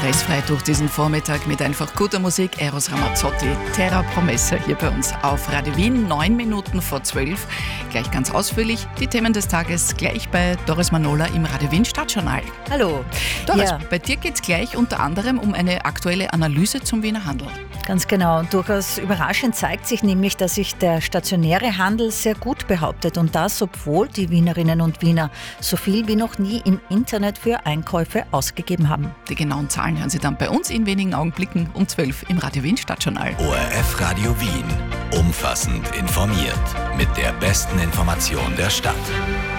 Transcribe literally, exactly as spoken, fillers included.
stressfrei durch diesen Vormittag mit einfach guter Musik. Eros Ramazzotti, Terra Promessa hier bei uns auf Radio Wien, neun Minuten vor zwölf. Gleich ganz ausführlich die Themen des Tages gleich bei Doris Manola im Radio Wien Stadtjournal. Hallo. Doris, ja. Bei dir geht es gleich unter anderem um eine aktuelle Analyse zum Wiener Handel. Ganz genau. Und durchaus überraschend zeigt sich nämlich, dass sich der stationäre Handel sehr gut behauptet. Und das, obwohl die Wienerinnen und Wiener so viel wie noch nie im Internet für Einkäufe ausgegeben haben. Die genauen Zahlen hören Sie dann bei uns in wenigen Augenblicken um zwölf im Radio Wien Stadtjournal. O R F Radio Wien. Umfassend informiert. Mit der besten Information der Stadt.